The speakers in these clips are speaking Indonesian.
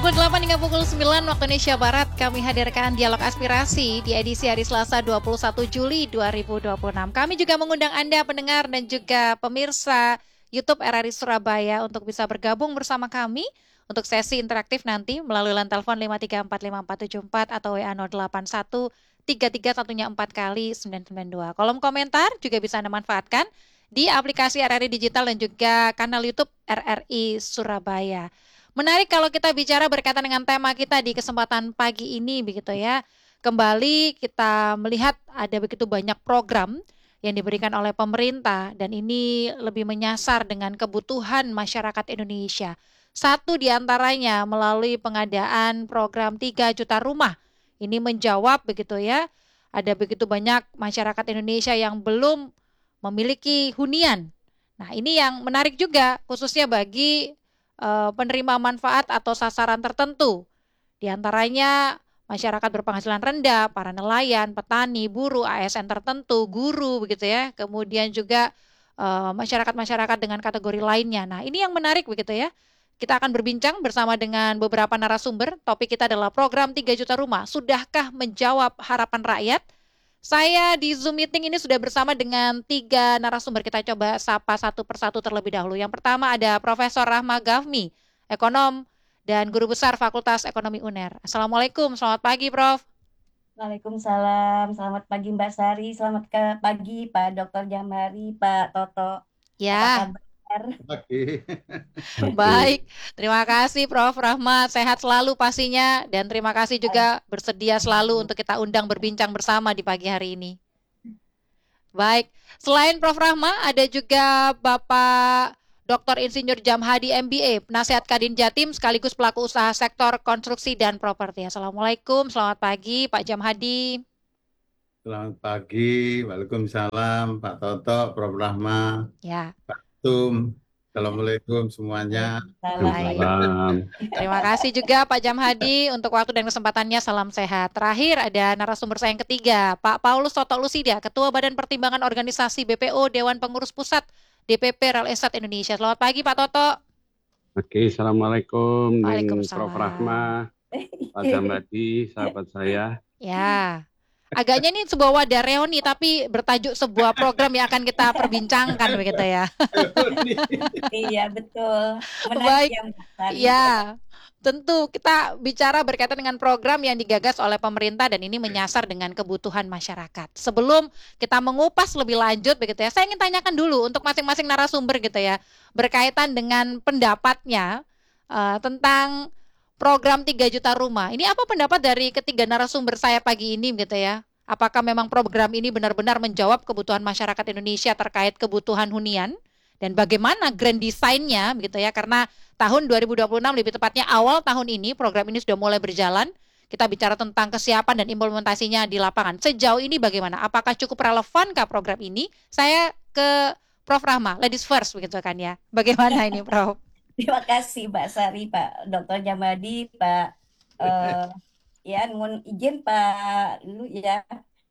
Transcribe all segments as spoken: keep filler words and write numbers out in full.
pukul delapan hingga pukul sembilan waktu Indonesia Barat kami hadirkan Dialog Aspirasi di edisi hari Selasa dua puluh satu Juli dua ribu dua puluh enam. Kami juga mengundang Anda pendengar dan juga pemirsa YouTube R R I Surabaya untuk bisa bergabung bersama kami untuk sesi interaktif nanti melalui line telepon lima tiga empat lima empat tujuh empat atau W A nol delapan satu tiga tiga satunya empat kali sembilan sembilan dua. Kolom komentar juga bisa Anda manfaatkan di aplikasi R R I Digital dan juga kanal YouTube R R I Surabaya. Menarik kalau kita bicara berkaitan dengan tema kita di kesempatan pagi ini begitu ya. Kembali kita melihat ada begitu banyak program yang diberikan oleh pemerintah dan ini lebih menyasar dengan kebutuhan masyarakat Indonesia. Satu di antaranya melalui pengadaan program tiga juta rumah. Ini menjawab begitu ya. Ada begitu banyak masyarakat Indonesia yang belum memiliki hunian. Nah, ini yang menarik juga khususnya bagi Uh, penerima manfaat atau sasaran tertentu. Di antaranya masyarakat berpenghasilan rendah, para nelayan, petani, buruh, A S N tertentu, guru begitu ya. Kemudian juga uh, masyarakat-masyarakat dengan kategori lainnya. Nah, ini yang menarik begitu ya. Kita akan berbincang bersama dengan beberapa narasumber. Topik kita adalah program tiga juta rumah. Sudahkah menjawab harapan rakyat? Saya di Zoom meeting ini sudah bersama dengan tiga narasumber. Kita coba sapa satu persatu terlebih dahulu. Yang pertama ada Profesor Rahma Gafni, ekonom dan guru besar Fakultas Ekonomi U N E R. Assalamualaikum, selamat pagi Prof. Waalaikumsalam, selamat pagi Mbak Sari, selamat ke pagi Pak Doktor Jamhari, Pak Toto. Ya. Apa kabar? Oke. Baik, terima kasih Prof Rahmat, sehat selalu pastinya dan terima kasih juga bersedia selalu untuk kita undang berbincang bersama di pagi hari ini. Baik, selain Prof Rahmat ada juga Bapak Doktor Insinyur Jamhadi M B A, penasihat Kadin Jatim sekaligus pelaku usaha sektor konstruksi dan properti. Assalamualaikum, selamat pagi Pak Jamhadi. Selamat pagi, Waalaikumsalam Pak Toto, Prof Rahmat. Ya. Pak Tum, Assalamualaikum semuanya. Salam. Terima kasih juga Pak Jamhadi untuk waktu dan kesempatannya. Salam sehat. Terakhir ada narasumber saya yang ketiga, Pak Paulus Toto Lusida, Ketua Badan Pertimbangan Organisasi B P O Dewan Pengurus Pusat D P P Real Estate Indonesia. Selamat pagi Pak Toto. Oke, Assalamualaikum. Waalaikumsalam. Prof Rahma, Pak Jamhadi, sahabat saya. Ya. Agaknya ini sebuah wadah reuni tapi bertajuk sebuah program yang akan kita perbincangkan begitu ya. Iya betul. Baik. Ya, tentu kita bicara berkaitan dengan program yang digagas oleh pemerintah dan ini menyasar dengan kebutuhan masyarakat. Sebelum kita mengupas lebih lanjut begitu ya, saya ingin tanyakan dulu untuk masing-masing narasumber gitu ya, berkaitan dengan pendapatnya uh, tentang program tiga juta rumah. Ini apa pendapat dari ketiga narasumber saya pagi ini gitu ya? Apakah memang program ini benar-benar menjawab kebutuhan masyarakat Indonesia terkait kebutuhan hunian? Dan bagaimana grand design-nya gitu ya? Karena tahun dua ribu dua puluh enam lebih tepatnya awal tahun ini program ini sudah mulai berjalan. Kita bicara tentang kesiapan dan implementasinya di lapangan. Sejauh ini bagaimana? Apakah cukup relevankah program ini? Saya ke Prof Rahma, ladies first begitu kan ya. Bagaimana ini Prof? Terima kasih Mbak Sari, Pak Doktor Jamhadi, Pak uh, ya mohon izin Pak dulu ya.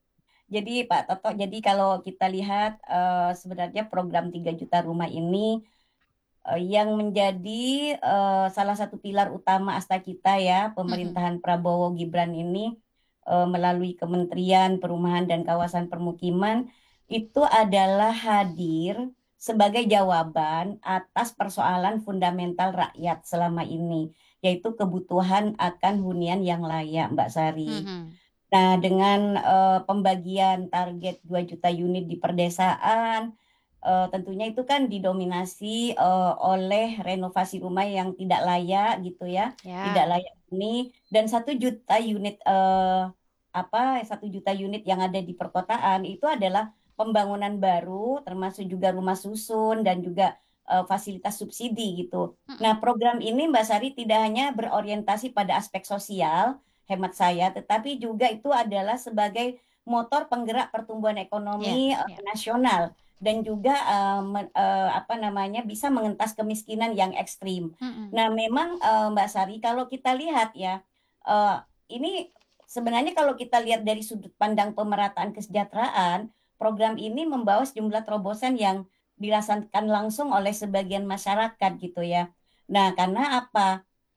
Jadi Pak Toto, jadi kalau kita lihat uh, sebenarnya program tiga juta rumah ini uh, yang menjadi uh, salah satu pilar utama asta kita ya, pemerintahan mm-hmm. Prabowo Gibran ini uh, melalui Kementerian Perumahan dan Kawasan Permukiman itu adalah hadir sebagai jawaban atas persoalan fundamental rakyat selama ini, yaitu kebutuhan akan hunian yang layak, Mbak Sari. Mm-hmm. Nah, dengan uh, pembagian target dua juta unit di perdesaan, uh, tentunya itu kan didominasi uh, oleh renovasi rumah yang tidak layak gitu ya, yeah. tidak layak ini, dan satu juta unit uh, apa satu juta unit yang ada di perkotaan itu adalah pembangunan baru, termasuk juga rumah susun dan juga uh, fasilitas subsidi gitu. Nah, program ini Mbak Sari tidak hanya berorientasi pada aspek sosial, hemat saya, tetapi juga itu adalah sebagai motor penggerak pertumbuhan ekonomi yeah, yeah. uh, nasional dan juga uh, me, uh, apa namanya bisa mengentas kemiskinan yang ekstrim. Mm-hmm. Nah, memang uh, Mbak Sari kalau kita lihat ya, uh, ini sebenarnya kalau kita lihat dari sudut pandang pemerataan kesejahteraan, program ini membawa sejumlah terobosan yang dirasakan langsung oleh sebagian masyarakat gitu ya. Nah, karena apa?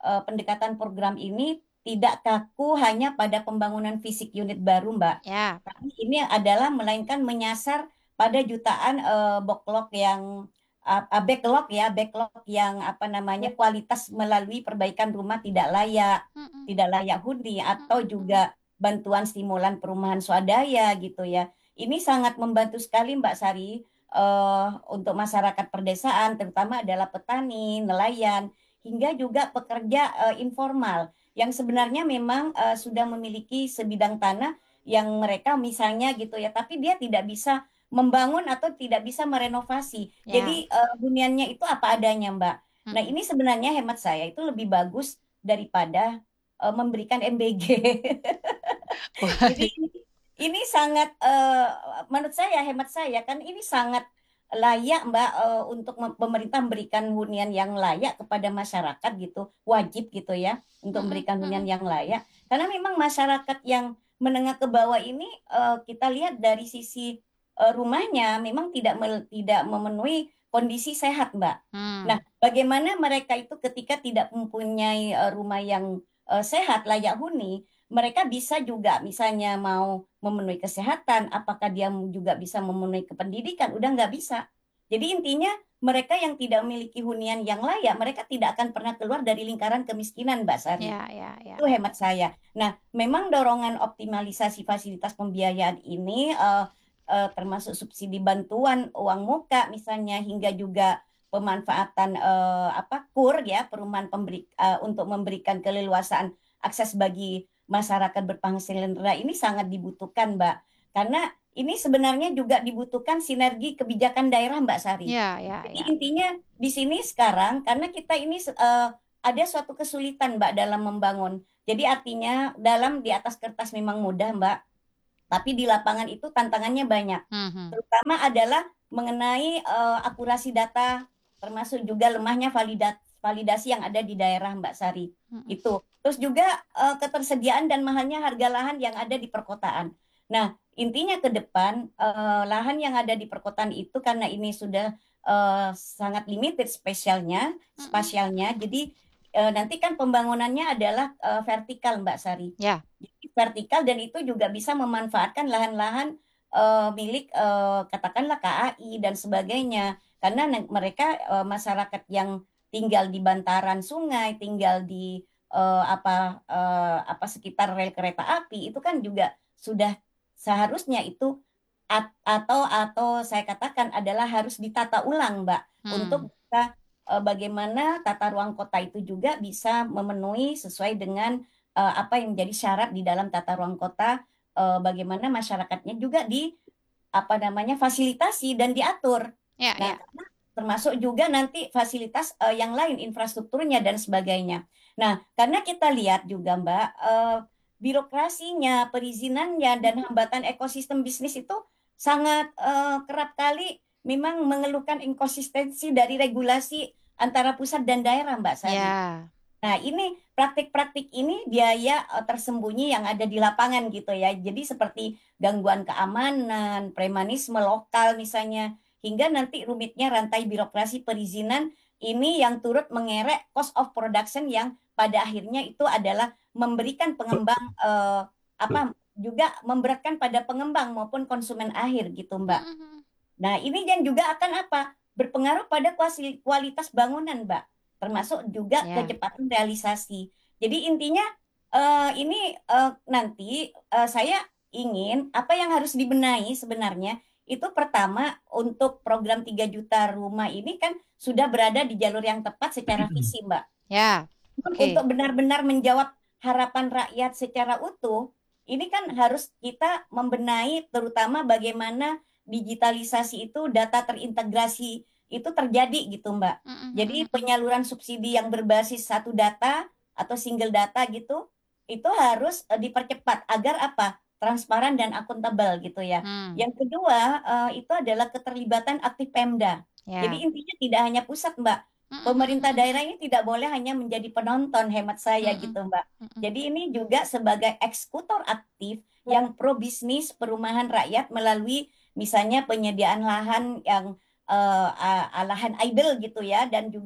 eh, pendekatan program ini tidak kaku hanya pada pembangunan fisik unit baru, Mbak. Ya. Tapi ini adalah melainkan menyasar pada jutaan eh, backlog yang uh, uh, backlog ya, backlog yang apa namanya kualitas melalui perbaikan rumah tidak layak, Mm-mm. tidak layak huni atau Mm-mm. juga bantuan stimulan perumahan swadaya gitu ya. Ini sangat membantu sekali Mbak Sari eh, untuk masyarakat perdesaan, terutama adalah petani, nelayan, hingga juga pekerja eh, informal yang sebenarnya memang eh, sudah memiliki sebidang tanah yang mereka misalnya gitu ya, tapi dia tidak bisa membangun atau tidak bisa merenovasi. Ya. Jadi eh, huniannya itu apa adanya, Mbak. Nah, Mm-mm. ini sebenarnya hemat saya itu lebih bagus daripada eh, memberikan M B G. Wah, Jadi ini, ini sangat eh, menurut saya hemat saya kan ini sangat layak Mbak eh, untuk mem- pemerintah memberikan hunian yang layak kepada masyarakat gitu, wajib gitu ya untuk mm-mm, memberikan hunian mm-mm. yang layak. Karena memang masyarakat yang menengah ke bawah ini eh, kita lihat dari sisi eh, rumahnya memang tidak mel- tidak memenuhi kondisi sehat Mbak. Hmm. Nah, bagaimana mereka itu ketika tidak mempunyai eh, rumah yang eh, sehat layak huni, mereka bisa juga misalnya mau memenuhi kesehatan, apakah dia juga bisa memenuhi kependidikan, udah nggak bisa. Jadi intinya mereka yang tidak memiliki hunian yang layak, mereka tidak akan pernah keluar dari lingkaran kemiskinan, Mbak Sari. Ya, ya, ya. Itu hemat saya. Nah, memang dorongan optimalisasi fasilitas pembiayaan ini eh, eh, termasuk subsidi bantuan uang muka misalnya hingga juga pemanfaatan eh, apa kur ya perumahan pemberi eh, untuk memberikan keleluasaan akses bagi masyarakat berpenghasilan rendah ini sangat dibutuhkan, Mbak. Karena ini sebenarnya juga dibutuhkan sinergi kebijakan daerah, Mbak Sari. Ya, ya, Jadi ya. intinya di sini sekarang karena kita ini eh, ada suatu kesulitan, Mbak, dalam membangun. Jadi artinya dalam di atas kertas memang mudah, Mbak, tapi di lapangan itu tantangannya banyak. Mhm. Terutama adalah mengenai eh, akurasi data, termasuk juga lemahnya validat, validasi yang ada di daerah, Mbak Sari. Mm-mm. Itu. Terus juga eh, ketersediaan dan mahalnya harga lahan yang ada di perkotaan. Nah, intinya ke depan eh, lahan yang ada di perkotaan itu karena ini sudah eh, sangat limited spesialnya, Mm-mm. spasialnya. Jadi eh, nanti kan pembangunannya adalah eh, vertikal, Mbak Sari. Ya. Jadi vertikal dan itu juga bisa memanfaatkan lahan-lahan eh, milik eh, katakanlah K A I dan sebagainya. Karena ne- mereka eh, masyarakat yang tinggal di bantaran sungai, tinggal di eh, apa eh, apa sekitar rel kereta api itu kan juga sudah seharusnya itu at- atau atau saya katakan adalah harus ditata ulang, Mbak, Hmm. untuk bisa eh, bagaimana tata ruang kota itu juga bisa memenuhi sesuai dengan eh, apa yang menjadi syarat di dalam tata ruang kota, eh, bagaimana masyarakatnya juga di apa namanya fasilitasi dan diatur. Ya, Nah, ya. karena termasuk juga nanti fasilitas eh, yang lain, infrastrukturnya dan sebagainya. Nah, karena kita lihat juga Mbak, eh, birokrasinya, perizinannya dan hambatan ekosistem bisnis itu sangat eh, kerap kali memang mengeluhkan inkonsistensi dari regulasi antara pusat dan daerah, Mbak Sari. Ya. Nah, ini praktik-praktik ini biaya eh, tersembunyi yang ada di lapangan gitu ya. Jadi seperti gangguan keamanan, premanisme lokal misalnya, hingga nanti rumitnya rantai birokrasi perizinan ini yang turut mengerek cost of production yang pada akhirnya itu adalah memberikan pengembang eh, apa juga memberatkan pada pengembang maupun konsumen akhir gitu, Mbak. Mhm. Nah, ini yang juga akan apa? Berpengaruh pada kuasi- kualitas bangunan, Mbak. Termasuk juga Ya. kecepatan realisasi. Jadi intinya eh, ini eh, nanti eh, saya ingin apa yang harus dibenahi sebenarnya itu pertama untuk program tiga juta rumah ini kan sudah berada di jalur yang tepat secara visi, Mbak. Ya. Namun Oke. untuk benar-benar menjawab harapan rakyat secara utuh, ini kan harus kita membenahi terutama bagaimana digitalisasi itu data terintegrasi itu terjadi gitu, Mbak. Mhm, Jadi mhm. penyaluran subsidi yang berbasis satu data atau single data gitu, itu harus eh, dipercepat agar apa? Transparan dan akuntabel gitu ya. Hmm. Yang kedua, eh, itu adalah keterlibatan aktif Pemda. Jadi Ya. intinya tidak hanya pusat, Mbak. Mhm, Pemerintah mhm, daerah ini tidak boleh hanya menjadi penonton, hemat saya mhm. gitu, Mbak. Mhm. Jadi ini juga sebagai eksekutor aktif yang pro bisnis perumahan rakyat melalui misalnya penyediaan lahan yang eh, a- a- lahan idle gitu ya, dan juga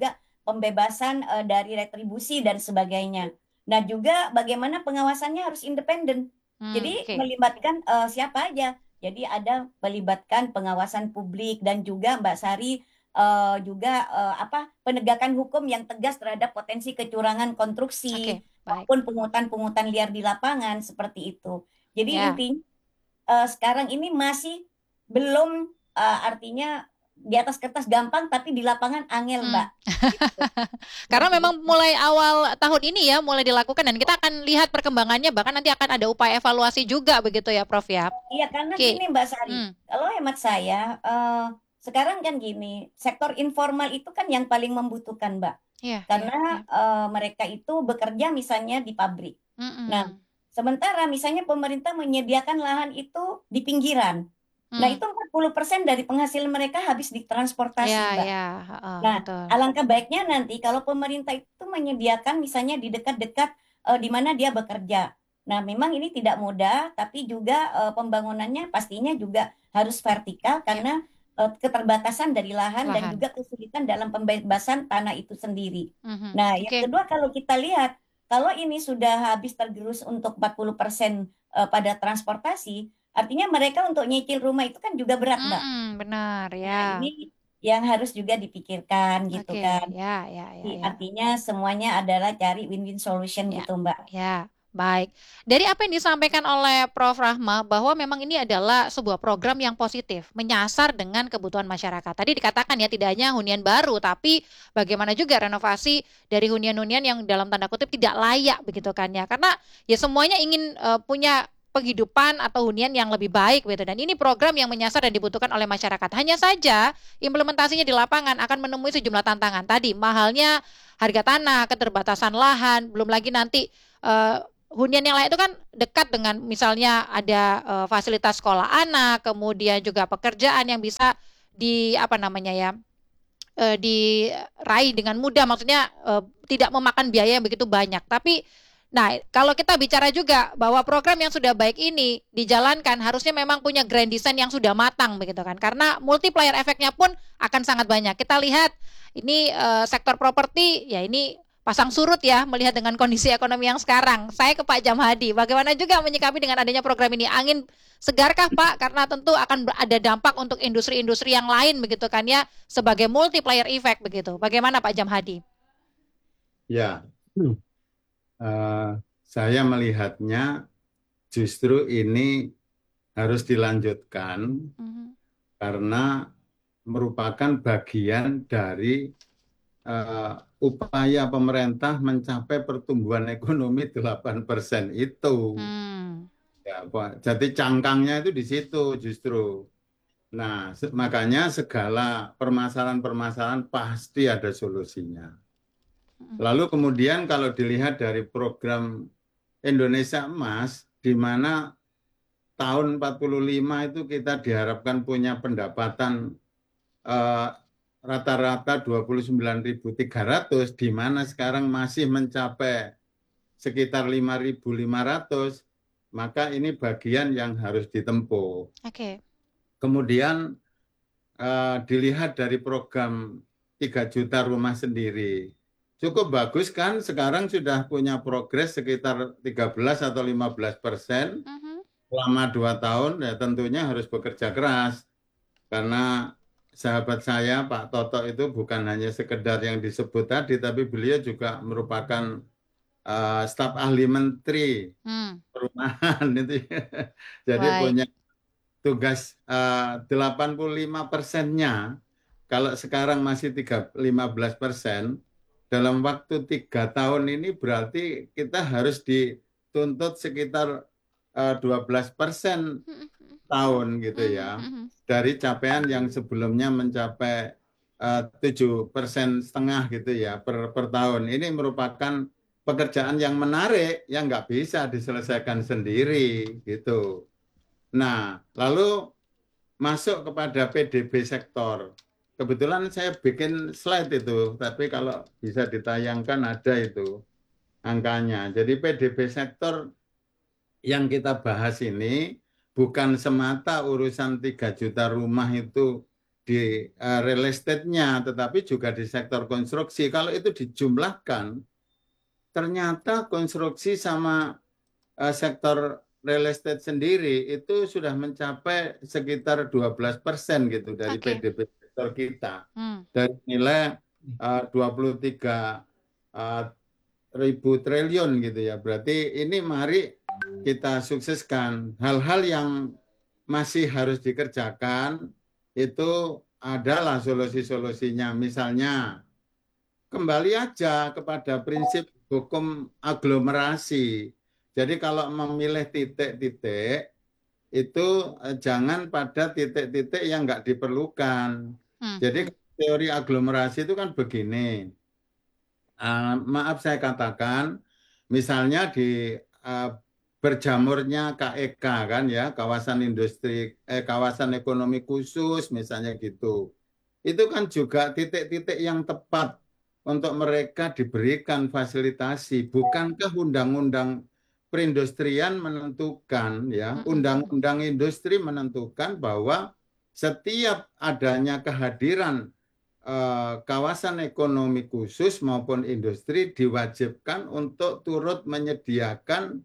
pembebasan uh, dari retribusi dan sebagainya. Nah, juga bagaimana pengawasannya harus independen. Hmm, Jadi oke. melibatkan uh, siapa aja. Jadi ada melibatkan pengawasan publik dan juga Mbak Sari uh, juga uh, apa penegakan hukum yang tegas terhadap potensi kecurangan konstruksi Oke, baik. maupun pungutan-pungutan liar di lapangan seperti itu. Jadi Ya. intinya uh, sekarang ini masih belum uh, artinya di atas kertas gampang tapi di lapangan angel, Hmm. Mbak. Gitu. Karena Seperti memang itu. mulai awal tahun ini ya mulai dilakukan dan kita akan lihat perkembangannya, bahkan nanti akan ada upaya evaluasi juga begitu ya Prof ya. Iya, karena Oke. gini Mbak Sari, Hmm. kalau hemat saya, eh, sekarang kan gini, sektor informal itu kan yang paling membutuhkan, Mbak. Iya, iya, Karena iya. eh, mereka itu bekerja misalnya di pabrik. Nah, Mm-mm. sementara misalnya pemerintah menyediakan lahan itu di pinggiran. Nah, Hmm. itu empat puluh persen dari penghasilan mereka habis Ya, ditransportasi, Mbak. ya, heeh, Nah, betul. alangkah baiknya nanti kalau pemerintah itu menyediakan misalnya di dekat-dekat eh, di mana dia bekerja. Nah, memang ini tidak mudah, tapi juga eh, pembangunannya pastinya juga harus vertikal Ya, karena eh, keterbatasan dari lahan dan lahan. juga kesulitan dalam pembebasan tanah itu sendiri. Mhm. Nah, yang Oke. kedua kalau kita lihat, kalau ini sudah habis tergerus untuk empat puluh persen eh, pada transportasi, artinya mereka untuk nyicil rumah itu kan juga berat, Mbak. Mm-mm, benar Nah, ya. ini yang harus juga dipikirkan gitu Oke, kan. ya, ya, ya, Jadi, ya. artinya semuanya adalah cari win-win solution Ya, gitu, Mbak. ya, baik. Dari apa yang disampaikan oleh Prof Rahma bahwa memang ini adalah sebuah program yang positif, menyasar dengan kebutuhan masyarakat. Tadi dikatakan ya tidak hanya hunian baru, tapi bagaimana juga renovasi dari hunian-hunian yang dalam tanda kutip tidak layak begitu kan ya. Karena ya semuanya ingin uh, punya penghidupan atau hunian yang lebih baik gitu, dan ini program yang menyasar dan dibutuhkan oleh masyarakat. Hanya saja implementasinya di lapangan akan menemui sejumlah tantangan. Tadi mahalnya harga tanah, keterbatasan lahan, belum lagi nanti uh, hunian yang lain itu kan dekat dengan misalnya ada uh, fasilitas sekolah anak, kemudian juga pekerjaan yang bisa di apa namanya ya uh, diraih dengan mudah, maksudnya uh, tidak memakan biaya yang begitu banyak. Tapi nah, kalau kita bicara juga bahwa program yang sudah baik ini dijalankan harusnya memang punya grand design yang sudah matang begitu kan. Karena multiplier efeknya pun akan sangat banyak. Kita lihat ini uh, sektor properti ya ini pasang surut ya melihat dengan kondisi ekonomi yang sekarang. Saya ke Pak Jamhadi, bagaimana juga menyikapi dengan adanya program ini? Angin segarkah Pak? Karena tentu akan ada dampak untuk industri-industri yang lain begitu kan ya sebagai multiplier effect begitu. Bagaimana Pak Jamhadi? Ya, uh, saya melihatnya justru ini harus dilanjutkan Mhm. karena merupakan bagian dari uh, upaya pemerintah mencapai pertumbuhan ekonomi delapan persen itu. Hmm. Ya, Pak. Jadi cangkangnya itu di situ justru. Nah, se- makanya segala permasalahan-permasalahan pasti ada solusinya. Mhm. Lalu kemudian kalau dilihat dari program Indonesia Emas, di mana tahun empat puluh lima itu kita diharapkan punya pendapatan eh, rata-rata dua puluh sembilan ribu tiga ratus, di mana sekarang masih mencapai sekitar lima ribu lima ratus, maka ini bagian yang harus ditempuh. Oke. Kemudian eh, dilihat dari program tiga juta rumah sendiri. Cukup bagus kan, sekarang sudah punya progres sekitar tiga belas atau lima belas persen Mhm. selama dua tahun, ya tentunya harus bekerja keras. Karena sahabat saya, Pak Toto itu bukan hanya sekedar yang disebut tadi, tapi beliau juga merupakan uh, staf ahli menteri Hmm. perumahan itu. Jadi Baik. punya tugas uh, delapan puluh lima persennya, kalau sekarang masih tiga, lima belas persen, dalam waktu tiga tahun ini berarti kita harus dituntut sekitar uh, dua belas persen tahun gitu ya. Mhm. Dari capaian yang sebelumnya mencapai uh, tujuh persen setengah gitu ya per, per tahun. Ini merupakan pekerjaan yang menarik yang nggak bisa diselesaikan sendiri gitu. Nah, lalu masuk kepada P D B sektor. Kebetulan saya bikin slide itu, tapi kalau bisa ditayangkan ada itu angkanya. Jadi P D B sektor yang kita bahas ini bukan semata urusan tiga juta rumah itu di uh, real estate-nya, tetapi juga di sektor konstruksi. Kalau itu dijumlahkan, ternyata konstruksi sama uh, sektor real estate sendiri itu sudah mencapai sekitar dua belas persen gitu dari Oke. P D B sektor kita. Hmm. Dari nilai uh, dua puluh tiga uh, ribu triliun gitu ya. Berarti ini mari kita sukseskan. Hal-hal yang masih harus dikerjakan itu adalah solusi-solusinya. Misalnya kembali aja kepada prinsip hukum aglomerasi. Jadi kalau memilih titik-titik itu eh, jangan pada titik-titik yang nggak diperlukan. Hmm. Jadi teori aglomerasi itu kan begini. Uh, maaf saya katakan, misalnya di uh, berjamurnya K E K kan ya, kawasan industri, eh, kawasan ekonomi khusus misalnya gitu. Itu kan juga titik-titik yang tepat untuk mereka diberikan fasilitasi. Bukankah undang-undang perindustrian menentukan ya, Mm-mm. undang-undang industri menentukan bahwa setiap adanya kehadiran eh, kawasan ekonomi khusus maupun industri diwajibkan untuk turut menyediakan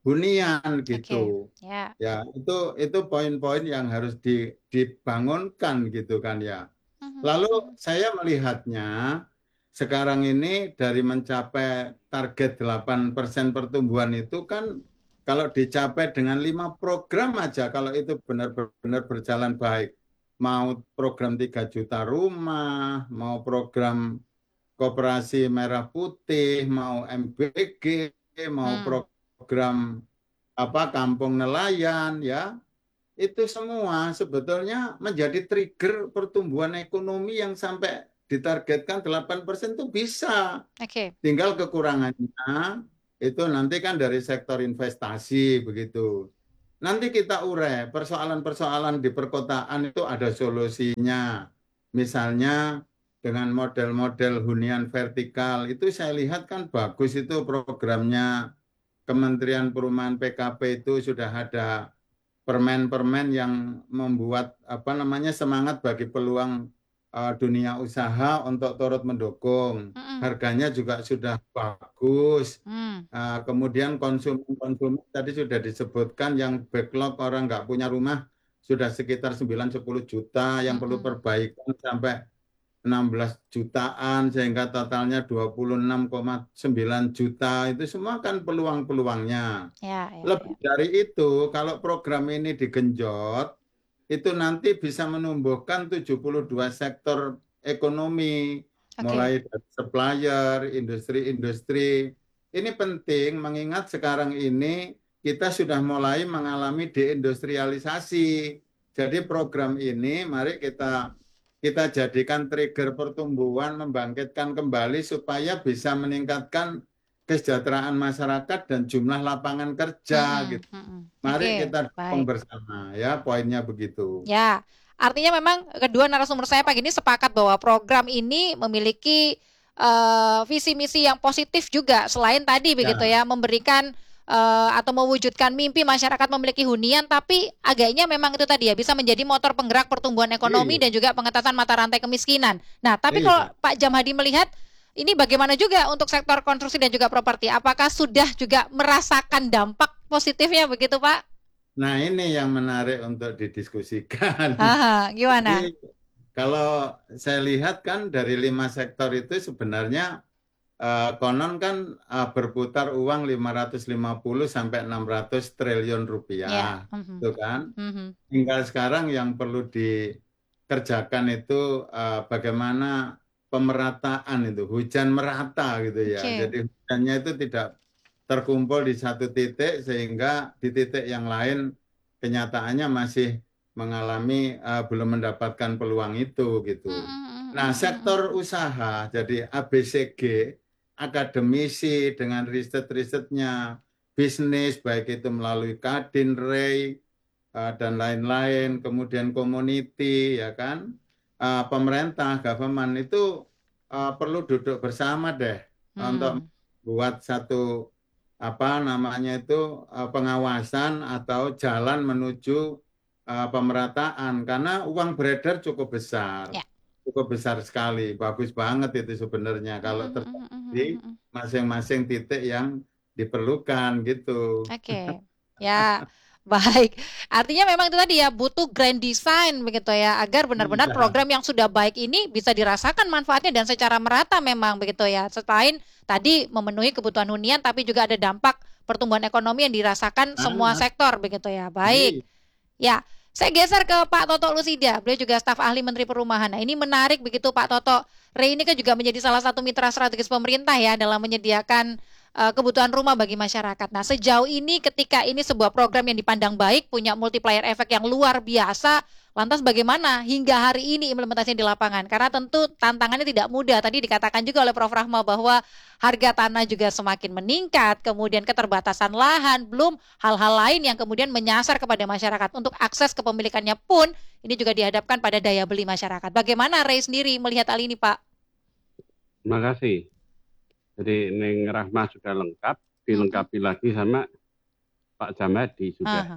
hunian Oke. gitu. Ya. Ya, itu itu poin-poin yang harus di- dibangunkan gitu kan ya. Mhm. Lalu saya melihatnya sekarang ini dari mencapai target delapan persen pertumbuhan itu kan kalau dicapai dengan lima program aja, kalau itu benar-benar berjalan baik, mau program tiga juta rumah, mau program Koperasi Merah Putih, mau M B G, mau Hmm. program apa kampung nelayan ya, itu semua sebetulnya menjadi trigger pertumbuhan ekonomi yang sampai ditargetkan delapan persen itu bisa. Oke. Tinggal kekurangannya itu nanti kan dari sektor investasi begitu. Nanti kita urai persoalan-persoalan di perkotaan itu ada solusinya. Misalnya dengan model-model hunian vertikal itu saya lihat kan bagus itu programnya Kementerian Perumahan P K P itu sudah ada permen-permen yang membuat apa namanya semangat bagi peluang uh, dunia usaha untuk turut mendukung. Mm-mm. Harganya juga sudah bagus. Hmm. Uh, kemudian konsumen-konsumen tadi sudah disebutkan yang backlog orang nggak punya rumah sudah sekitar sembilan sepuluh juta yang perlu Mm-mm. perbaikan sampai enam belas jutaan sehingga totalnya dua puluh enam koma sembilan juta. Itu semua kan peluang-peluangnya. Ya, ya, Lebih ya. dari itu, kalau program ini digenjot, itu nanti bisa menumbuhkan tujuh puluh dua sektor ekonomi, Oke. mulai dari supplier, industri-industri. Ini penting mengingat sekarang ini kita sudah mulai mengalami deindustrialisasi. Jadi program ini mari kita kita jadikan trigger pertumbuhan, membangkitkan kembali supaya bisa meningkatkan kesejahteraan masyarakat dan jumlah lapangan kerja Mm-mm. gitu. Mm-mm. Mari Oke, kita dukung baik. bersama ya, poinnya begitu. Ya, artinya memang kedua narasumber saya pagi ini sepakat bahwa program ini memiliki eh, visi misi yang positif juga selain tadi begitu Ya, ya memberikan eh, atau mewujudkan mimpi masyarakat memiliki hunian, tapi agaknya memang itu tadi ya bisa menjadi motor penggerak pertumbuhan ekonomi iya, dan juga pengentasan mata rantai kemiskinan. Nah, tapi kalau iya. Pak Jamhadi melihat ini bagaimana juga untuk sektor konstruksi dan juga properti? Apakah sudah juga merasakan dampak positifnya begitu, Pak? Nah, ini yang menarik untuk didiskusikan. Haha, gimana? Jadi, kalau saya lihat kan dari lima sektor itu sebenarnya eh, konon kan eh, berputar uang lima ratus lima puluh sampai enam ratus triliun Ya. rupiah, Mhm. itu kan. Mhm. Tinggal sekarang yang perlu dikerjakan itu eh, bagaimana pemerataan itu, hujan merata gitu ya. Oke. Jadi hujannya itu tidak terkumpul di satu titik sehingga di titik yang lain kenyataannya masih mengalami uh, belum mendapatkan peluang itu gitu. Mhm, mhm, Nah, mhm, mhm. sektor usaha jadi A B C G, akademisi dengan riset-risetnya, bisnis baik itu melalui Kadin, Rei, uh, dan lain-lain, kemudian community ya kan, uh, pemerintah, government itu uh, perlu duduk bersama deh untuk Hmm. buat satu apa namanya itu uh, pengawasan atau jalan menuju uh, pemerataan karena uang beredar cukup besar, Ya. cukup besar sekali, bagus banget itu sebenarnya kalau Mhm, terjadi mhm, di mhm, mhm. masing-masing titik yang diperlukan gitu. Oke, ya baik. Artinya memang itu tadi ya butuh grand design begitu ya agar benar-benar Iya, program yang sudah baik ini bisa dirasakan manfaatnya dan secara merata memang begitu ya. Selain tadi memenuhi kebutuhan hunian tapi juga ada dampak pertumbuhan ekonomi yang dirasakan semua sangat. sektor begitu ya. Baik. Iya. Ya, saya geser ke Pak Toto Lusida. Beliau juga staf ahli Menteri Perumahan. Nah, ini menarik begitu Pak Toto. Re ini kan juga menjadi salah satu mitra strategis pemerintah ya dalam menyediakan eh, kebutuhan rumah bagi masyarakat. Nah, sejauh ini ketika ini sebuah program yang dipandang baik, punya multiplier efek yang luar biasa, lantas bagaimana hingga hari ini implementasinya di lapangan? Karena tentu tantangannya tidak mudah. Tadi dikatakan juga oleh Prof Rahma bahwa harga tanah juga semakin meningkat, kemudian keterbatasan lahan, belum hal-hal lain yang kemudian menyasar kepada masyarakat. Untuk akses kepemilikannya pun ini juga dihadapkan pada daya beli masyarakat. Bagaimana Ray sendiri melihat hal ini, Pak? Terima kasih. Jadi Neng Rahma sudah lengkap, dilengkapi lagi sama Pak Jamadi sudah. Aha.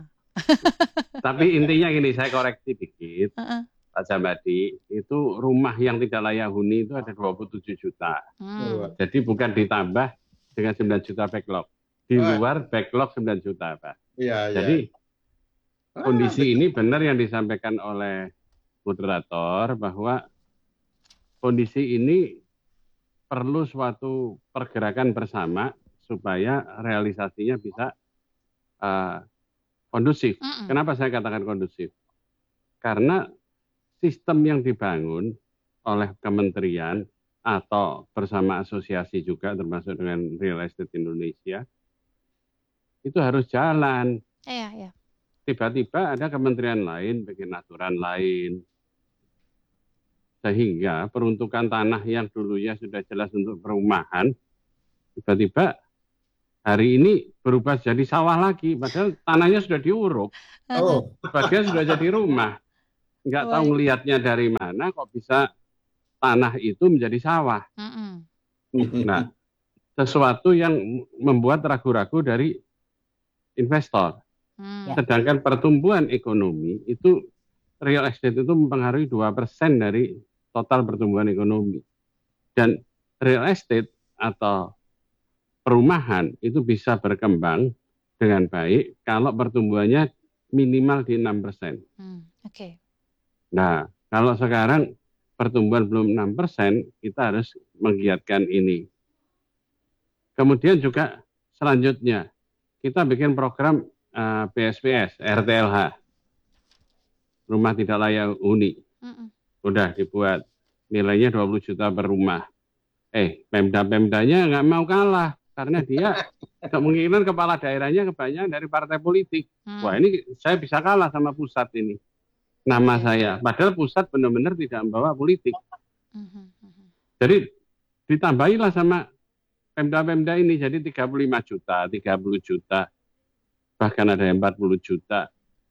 Tapi intinya gini, saya koreksi dikit. Heeh. Pak Jamadi, itu rumah yang tidak layak huni itu ada dua puluh tujuh juta. Hmm. Jadi bukan ditambah dengan sembilan juta backlog. Di Oh, luar backlog sembilan juta, Pak. iya, iya. Jadi Ah, kondisi ini benar yang disampaikan oleh moderator bahwa kondisi ini perlu suatu pergerakan bersama supaya realisasinya bisa uh, kondusif. Mm-mm. Kenapa saya katakan kondusif? Karena sistem yang dibangun oleh kementerian atau bersama asosiasi juga termasuk dengan Real Estate Indonesia itu harus jalan. Iya, iya. Tiba-tiba ada kementerian lain bikin aturan lain. Sehingga peruntukan tanah yang dulunya sudah jelas untuk perumahan, tiba-tiba hari ini berubah jadi sawah lagi. Padahal tanahnya sudah diuruk, Oh, sebagian sudah jadi rumah. Nggak tahu Baik. ngelihatnya dari mana kok bisa tanah itu menjadi sawah. Mm-mm. Nah, sesuatu yang membuat ragu-ragu dari investor. Hmm. Sedangkan pertumbuhan ekonomi itu real estate itu mempengaruhi dua persen dari total pertumbuhan ekonomi. Dan real estate atau perumahan itu bisa berkembang dengan baik kalau pertumbuhannya minimal di enam persen. Hmm. Oke. Nah, kalau sekarang pertumbuhan belum enam persen, kita harus menggiatkan ini. Kemudian juga selanjutnya, kita bikin program uh, P S P S, R T L H, rumah tidak layak huni. Mm-mm. Udah dibuat, nilainya dua puluh juta per rumah. Eh, Pemda-Pemdanya nggak mau kalah, karena dia kemungkinan kepala daerahnya kebanyakan dari partai politik. Hmm. Wah, ini saya bisa kalah sama pusat ini. Nama Oke. saya, padahal pusat benar-benar tidak membawa politik. Mhm, mhm. Jadi ditambahilah sama Pemda-Pemda ini jadi tiga puluh lima juta, tiga puluh juta, bahkan ada yang empat puluh juta.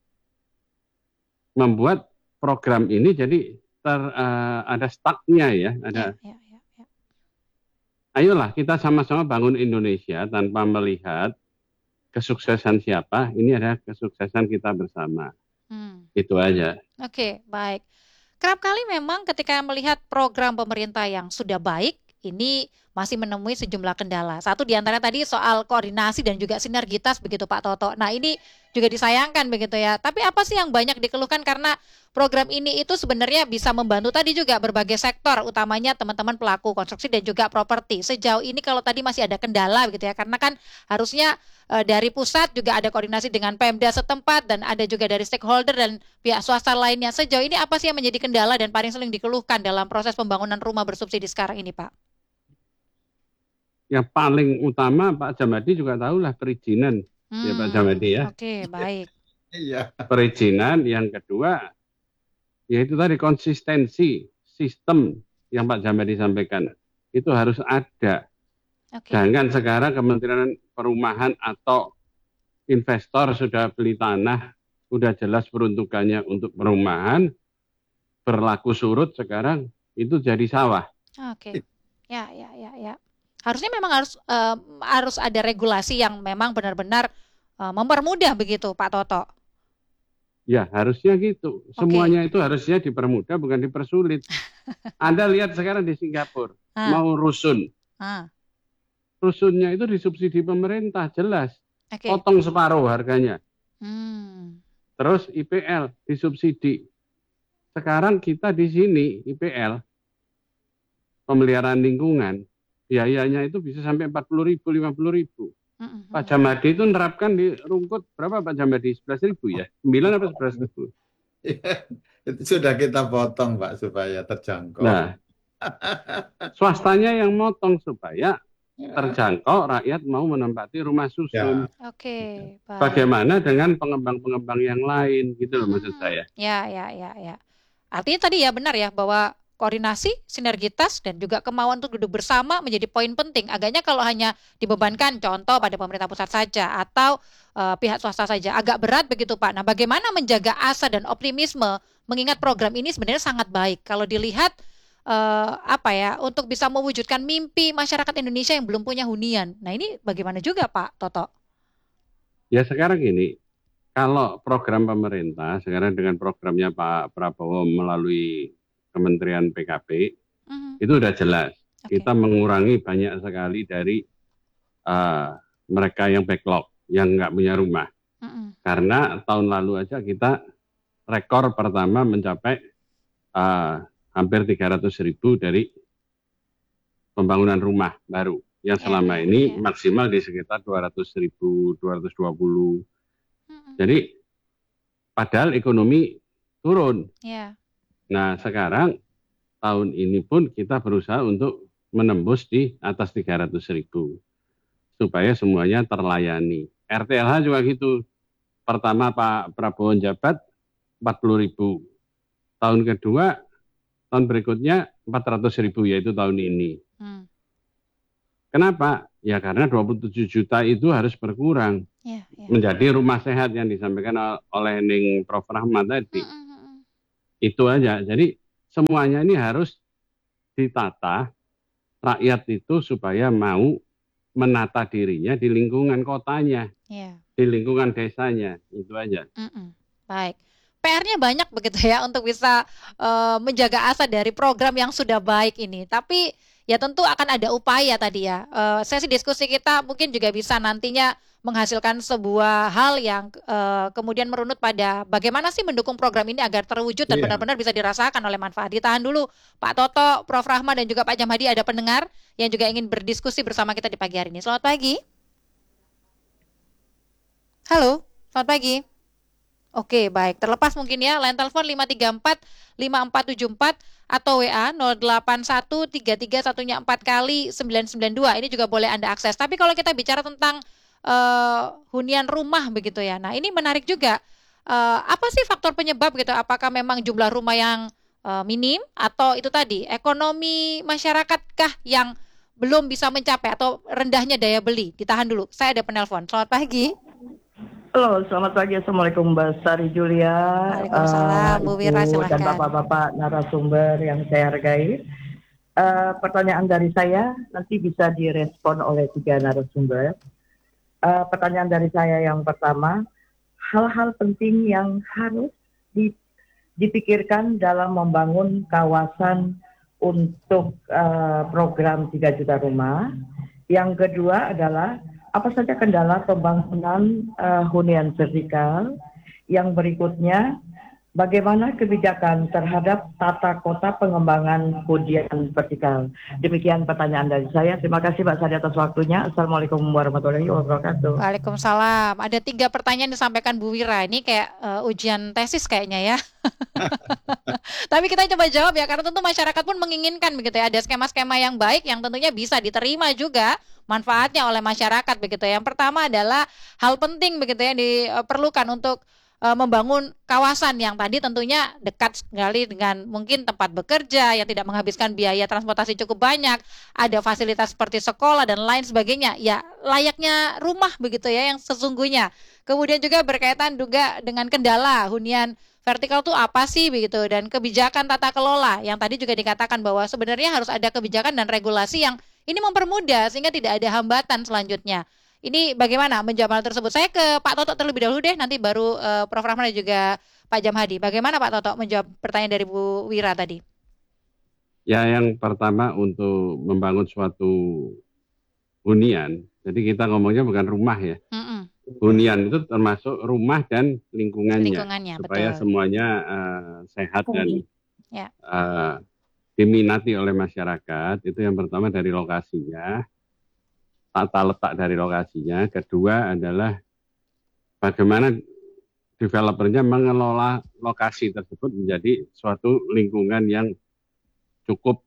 Membuat program ini jadi ter, uh, ada stucknya ya, ada. Ya, ya, ya, ya. Ayolah kita sama-sama bangun Indonesia tanpa melihat kesuksesan siapa. Ini adalah kesuksesan kita bersama. Hmm. Itu aja. Oke, baik. Kerap kali memang ketika melihat program pemerintah yang sudah baik, ini masih menemui sejumlah kendala. Satu di antara tadi soal koordinasi dan juga sinergitas begitu Pak Toto. Nah, ini juga disayangkan begitu ya. Tapi apa sih yang banyak dikeluhkan karena program ini itu sebenarnya bisa membantu tadi juga berbagai sektor, utamanya teman-teman pelaku konstruksi dan juga properti. Sejauh ini kalau tadi masih ada kendala begitu ya, karena kan harusnya e, dari pusat juga ada koordinasi dengan Pemda setempat dan ada juga dari stakeholder dan pihak swasta lainnya. Sejauh ini apa sih yang menjadi kendala dan paling sering dikeluhkan dalam proses pembangunan rumah bersubsidi sekarang ini, Pak? Yang paling utama Pak Jamadi juga tahulah perizinan. Hmm, Ya Pak Jamadi ya. Oke, baik. iya. Perizinan, yang kedua yaitu tadi konsistensi sistem yang Pak Jamadi sampaikan itu harus ada. Oke. Jangan sekarang Kementerian Perumahan atau investor sudah beli tanah, sudah jelas peruntukannya untuk perumahan, berlaku surut sekarang itu jadi sawah. Oke. Ya, ya, ya, ya. Harusnya memang harus eh, harus ada regulasi yang memang benar-benar eh, mempermudah begitu, Pak Toto. Ya, harusnya gitu. Semuanya itu harusnya dipermudah, bukan dipersulit. Anda lihat sekarang di Singapura, Ah, mau rusun. ah, Rusunnya itu disubsidi pemerintah, jelas. oke. Potong separuh harganya. Hmm, Terus I P L disubsidi. Sekarang kita di sini, I P L, pemeliharaan lingkungan, biayanya itu bisa sampai empat puluh ribu, lima puluh ribu. mm, mm, Pak mm. Jamadi itu nerapkan di Rungkut, berapa Pak Jamadi? sebelas ribu ya? sembilan apa sebelas ribu? Itu sudah kita potong, Pak, supaya terjangkau. Nah, swastanya yang motong supaya terjangkau, rakyat mau menempati rumah susun. Ya, Oke, baik. Bagaimana dengan pengembang-pengembang yang lain, gitu loh Mm, maksud mm, mm. saya. Ya, ya, ya, ya. Artinya tadi ya benar ya bahwa koordinasi, sinergitas, dan juga kemauan untuk duduk bersama menjadi poin penting. Agaknya kalau hanya dibebankan contoh pada pemerintah pusat saja atau eh, pihak swasta saja, agak berat begitu Pak. Nah, bagaimana menjaga asa dan optimisme mengingat program ini sebenarnya sangat baik. Kalau dilihat eh, apa ya untuk bisa mewujudkan mimpi masyarakat Indonesia yang belum punya hunian. Nah, ini bagaimana juga Pak Toto? Ya sekarang ini, kalau program pemerintah, sekarang dengan programnya Pak Prabowo melalui Kementerian P K P, Mhm. itu sudah jelas. Oke. Kita mengurangi banyak sekali dari uh, mereka yang backlog, yang nggak punya rumah. Mm-mm. Karena tahun lalu aja kita rekor pertama mencapai uh, hampir tiga ratus ribu dari pembangunan rumah baru. Yang Ya, selama ya, ini ya. maksimal di sekitar dua ratus ribu, dua ratus dua puluh. Mm-mm. Jadi padahal ekonomi turun. Ya. Nah sekarang tahun ini pun kita berusaha untuk menembus di atas tiga ratus ribu. Supaya semuanya terlayani. R T L H juga gitu. Pertama Pak Prabowo jabat empat puluh ribu. Tahun kedua, tahun berikutnya empat ratus ribu, yaitu tahun ini. Hmm. Kenapa? Ya karena dua puluh tujuh juta itu harus berkurang. Ya, ya. Menjadi rumah sehat yang disampaikan oleh Ning Prof Rahmat tadi. Mm-mm. Itu aja. Jadi semuanya ini harus ditata rakyat itu supaya mau menata dirinya di lingkungan kotanya, Ya. di lingkungan desanya. Itu aja. Mm-mm. Baik. P R-nya banyak begitu ya untuk bisa eh, menjaga asa dari program yang sudah baik ini. Tapi ya tentu akan ada upaya tadi ya. Eh, sesi diskusi kita mungkin juga bisa nantinya menghasilkan sebuah hal yang eh, kemudian merunut pada bagaimana sih mendukung program ini agar terwujud dan Iya. benar-benar bisa dirasakan oleh manfaat. Ditahan dulu Pak Toto, Prof Rahma dan juga Pak Jamhadi, ada pendengar yang juga ingin berdiskusi bersama kita di pagi hari ini. Selamat pagi. Halo, selamat pagi. Oke, baik. Terlepas mungkin ya, line telepon lima tiga empat lima empat tujuh empat atau W A nol delapan satu tiga tiga satunya empat kali sembilan sembilan dua. Ini juga boleh Anda akses. Tapi kalau kita bicara tentang eh, hunian rumah begitu ya. Nah, ini menarik juga. Eh, apa sih faktor penyebab gitu? Apakah memang jumlah rumah yang eh, minim atau itu tadi ekonomi masyarakatkah yang belum bisa mencapai atau rendahnya daya beli? Ditahan dulu. Saya ada penelpon. Selamat pagi. Halo, selamat pagi. Assalamualaikum Mbak Sari Julia, Waalaikumsalam, Bu Wira, Ibu dan silahkan. Bapak-Bapak narasumber yang saya hargai. Uh, pertanyaan dari saya nanti bisa direspon oleh tiga narasumber. Uh, pertanyaan dari saya yang pertama, hal-hal penting yang harus di, dipikirkan dalam membangun kawasan untuk uh, program tiga juta rumah. Yang kedua adalah apa saja kendala pembangunan uh, hunian vertikal? Yang berikutnya, bagaimana kebijakan terhadap tata kota pengembangan hunian vertikal? Demikian pertanyaan dari saya. Terima kasih Pak Sari atas waktunya. Assalamualaikum warahmatullahi wabarakatuh. Waalaikumsalam. Ada tiga pertanyaan disampaikan Bu Wira. Ini kayak uh, ujian tesis kayaknya ya. Tapi kita coba jawab ya, karena tentu masyarakat pun menginginkan begitu ya, ada skema-skema yang baik yang tentunya bisa diterima juga manfaatnya oleh masyarakat begitu ya. Yang pertama adalah hal penting begitu ya diperlukan untuk uh, membangun kawasan yang tadi tentunya dekat sekali dengan mungkin tempat bekerja yang tidak menghabiskan biaya transportasi cukup banyak, ada fasilitas seperti sekolah dan lain sebagainya. Ya, layaknya rumah begitu ya yang sesungguhnya. Kemudian juga berkaitan juga dengan kendala hunian vertikal itu apa sih begitu, dan kebijakan tata kelola yang tadi juga dikatakan bahwa sebenarnya harus ada kebijakan dan regulasi yang ini mempermudah sehingga tidak ada hambatan selanjutnya. Ini bagaimana menjawab hal tersebut? Saya ke Pak Toto terlebih dahulu deh, nanti baru uh, Prof Rahman dan juga Pak Jamhadi. Bagaimana Pak Toto menjawab pertanyaan dari Bu Wira tadi? Ya, yang pertama untuk membangun suatu hunian, jadi kita ngomongnya bukan rumah ya. Mm-mm. Hunian itu termasuk rumah dan lingkungannya, Lingkungannya, supaya betul. semuanya uh, sehat dan Ya. uh, diminati oleh masyarakat. Itu yang pertama dari lokasinya, tata letak dari lokasinya. Kedua adalah bagaimana developernya mengelola lokasi tersebut menjadi suatu lingkungan yang cukup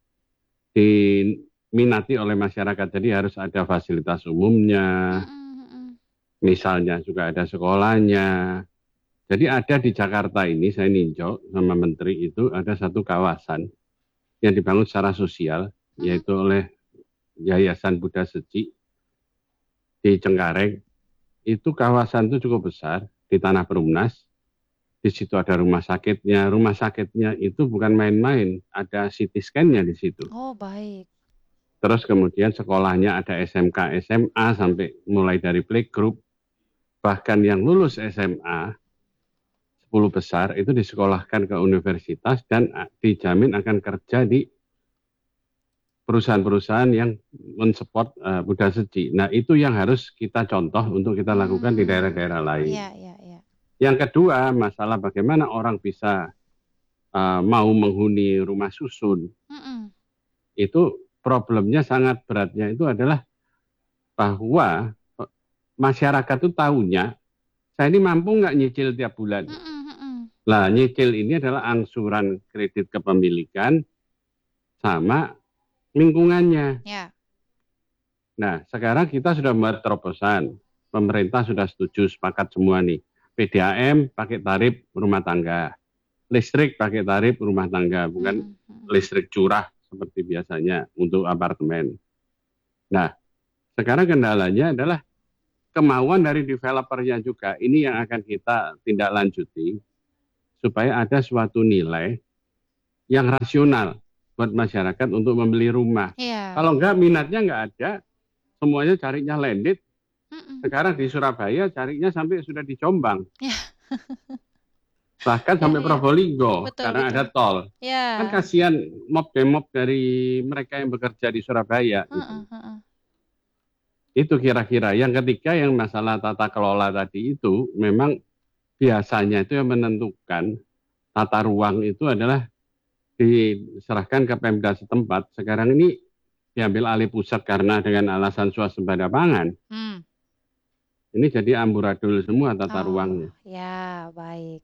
diminati oleh masyarakat. Jadi harus ada fasilitas umumnya, Mm-mm. misalnya juga ada sekolahnya. Jadi ada di Jakarta ini, saya ninjau sama Menteri itu, ada satu kawasan yang dibangun secara sosial, yaitu oleh Yayasan Buddha Seci di Cengkareng. Itu kawasan itu cukup besar, di Tanah Perumnas. Di situ ada rumah sakitnya. Rumah sakitnya itu bukan main-main, ada C T scan-nya di situ. Oh, baik. Terus kemudian sekolahnya ada S M K, S M A, sampai mulai dari playgroup. Bahkan yang lulus S M A, sepuluh besar, itu disekolahkan ke universitas dan dijamin akan kerja di perusahaan-perusahaan yang mensupport uh, Buddha Seci. Nah, itu yang harus kita contoh untuk kita lakukan di daerah-daerah lain. Iya, iya, iya. Yang kedua, masalah bagaimana orang bisa uh, mau menghuni rumah susun. Mm-mm. Itu problemnya sangat beratnya itu adalah bahwa masyarakat itu tahunya, saya ini mampu nggak nyicil tiap bulan. Mm-mm. Lah, nyicil ini adalah angsuran kredit kepemilikan sama lingkungannya. Ya. Nah, sekarang kita sudah membuat terobosan. Pemerintah sudah setuju, sepakat semua nih. P D A M pakai tarif rumah tangga. Listrik pakai tarif rumah tangga, bukan Mm-mm. listrik curah seperti biasanya untuk apartemen. Nah, sekarang kendalanya adalah kemauan dari developernya juga. Ini yang akan kita tindak lanjuti supaya ada suatu nilai yang rasional buat masyarakat untuk membeli rumah. Iya. Kalau enggak, minatnya enggak ada, semuanya carinya landed. Mm-mm. Sekarang di Surabaya carinya sampai sudah di Jombang. Ya. Bahkan Ya, sampai ya. Probolinggo, Betul, karena betul. ada tol. Ya. Kan kasihan mob-demob dari mereka yang bekerja di Surabaya. Uh-uh, Gitu. uh-uh. Itu kira-kira. Yang ketiga yang masalah tata kelola tadi itu, memang biasanya itu yang menentukan tata ruang itu adalah diserahkan ke Pemda setempat. Sekarang ini diambil alih pusat karena dengan alasan swasembada pangan. Hmm. Ini jadi amburadul semua tata Oh, ruangnya. ya, baik.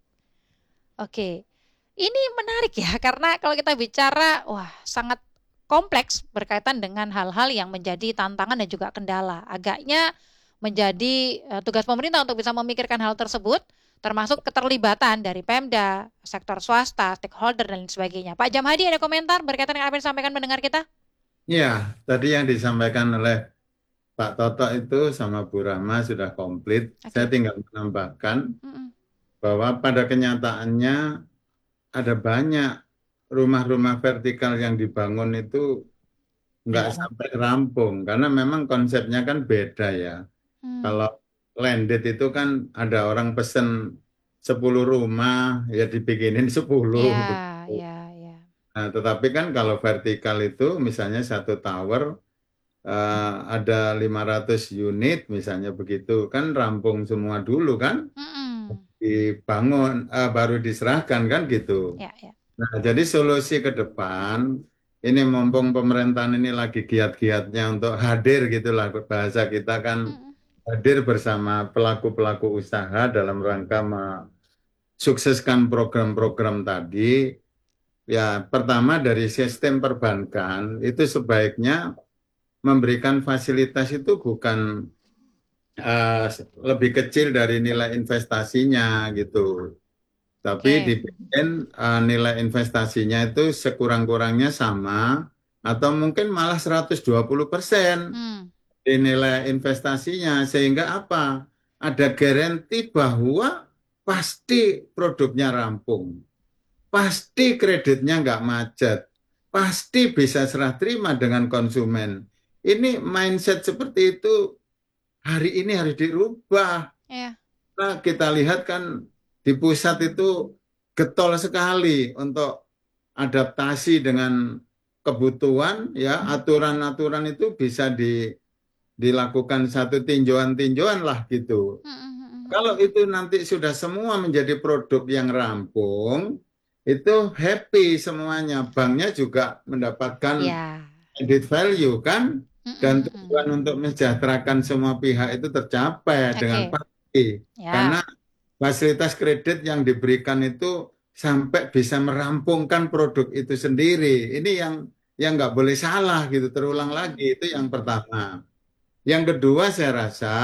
Oke. Ini menarik ya, karena kalau kita bicara, wah, sangat kompleks berkaitan dengan hal-hal yang menjadi tantangan dan juga kendala. Agaknya menjadi uh, tugas pemerintah untuk bisa memikirkan hal tersebut, termasuk keterlibatan dari Pemda, sektor swasta, stakeholder, dan lain sebagainya. Pak Jamhadi, ada komentar berkaitan dengan apa yang disampaikan pendengar kita? Ya, tadi yang disampaikan oleh Pak Toto itu sama Bu Rahma sudah komplit. Oke. Saya tinggal menambahkan Mm-mm. bahwa pada kenyataannya ada banyak rumah-rumah vertikal yang dibangun itu nggak Nggak sampai rampung, karena memang konsepnya kan beda ya. Hmm. Kalau landed itu kan ada orang pesen sepuluh rumah, ya dibikinin sepuluh. Ya, ya, ya. Nah, tetapi kan kalau vertikal itu misalnya satu tower eh, ada lima ratus unit misalnya begitu, kan rampung semua dulu kan, Mm-mm. dibangun eh, baru diserahkan kan gitu. Ya, ya. Nah, jadi solusi ke depan ini mumpung pemerintahan ini lagi giat-giatnya untuk hadir gitulah, bahasa kita kan Mm-mm. hadir bersama pelaku-pelaku usaha dalam rangka mensukseskan program-program tadi. Ya, pertama dari sistem perbankan itu sebaiknya memberikan fasilitas itu bukan uh, lebih kecil dari nilai investasinya gitu, tapi Oke. dibikin uh, nilai investasinya itu sekurang-kurangnya sama atau mungkin malah seratus dua puluh persen Hmm. di nilai investasinya, sehingga apa? Ada garansi bahwa pasti produknya rampung, pasti kreditnya nggak macet, pasti bisa serah terima dengan konsumen. Ini mindset seperti itu hari ini harus dirubah. Iya. Nah, kita lihat kan di pusat itu getol sekali untuk adaptasi dengan kebutuhan, ya aturan-aturan itu bisa di, dilakukan satu tinjauan-tinjauan lah gitu. Kalau itu nanti sudah semua menjadi produk yang rampung, itu happy semuanya. Banknya juga mendapatkan Ya. added value kan, dan Mm-mm-mm. tujuan untuk mensejahterakan semua pihak itu tercapai dengan Oke. pasti. Ya. Karena fasilitas kredit yang diberikan itu sampai bisa merampungkan produk itu sendiri. Ini yang yang nggak boleh salah gitu, terulang lagi. Itu yang pertama. Yang kedua, saya rasa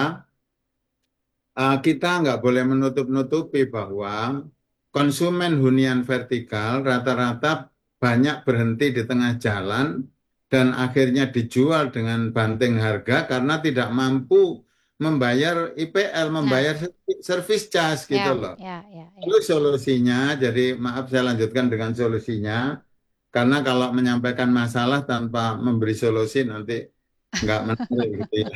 uh, kita nggak boleh menutup-nutupi bahwa konsumen hunian vertikal rata-rata banyak berhenti di tengah jalan dan akhirnya dijual dengan banting harga karena tidak mampu membayar I P L, membayar service charge gitu Ya, loh. ya, ya, ya. Lalu solusinya, jadi maaf saya lanjutkan dengan solusinya, karena kalau menyampaikan masalah tanpa memberi solusi nanti nggak menarik gitu ya.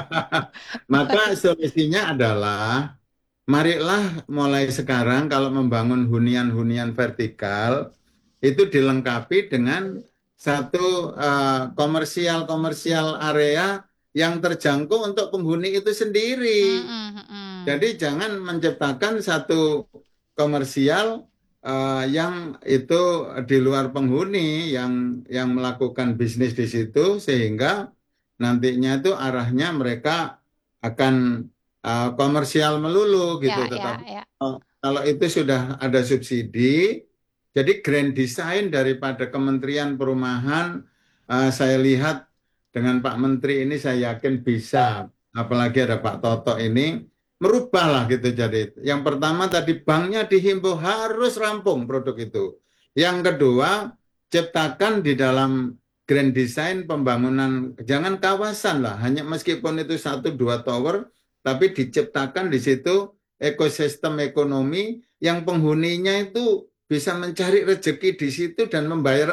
Maka solusinya adalah, marilah mulai sekarang kalau membangun hunian-hunian vertikal, itu dilengkapi dengan satu uh, komersial-komersial area yang terjangkau untuk penghuni itu sendiri. Mm-mm-mm. Jadi jangan menciptakan satu komersial uh, yang itu di luar penghuni yang yang melakukan bisnis di situ, sehingga nantinya itu arahnya mereka akan uh, komersial melulu gitu. Ya, ya, Tetapi ya. kalau, kalau itu sudah ada subsidi, jadi grand design daripada Kementerian Perumahan, uh, saya lihat dengan Pak Menteri ini saya yakin bisa, apalagi ada Pak Toto ini, merubah lah gitu. Jadi yang pertama tadi banknya dihimbau harus rampung produk itu. Yang kedua, ciptakan di dalam grand design pembangunan, jangan kawasan lah, hanya meskipun itu satu dua tower, tapi diciptakan di situ ekosistem ekonomi yang penghuninya itu bisa mencari rezeki di situ dan membayar